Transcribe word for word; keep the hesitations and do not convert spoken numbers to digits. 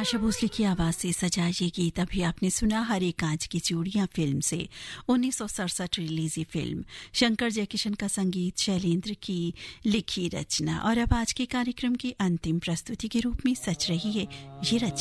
आशा भोसले की आवाज से सजा ये गीत अभी आपने सुना हरे कांच की चूड़ियां फिल्म से। उन्नीस सौ सड़सठ रिलीज फिल्म, शंकर जयकिशन का संगीत, शैलेंद्र की लिखी रचना। और अब आज के कार्यक्रम की अंतिम प्रस्तुति के रूप में सच रही है ये रचना।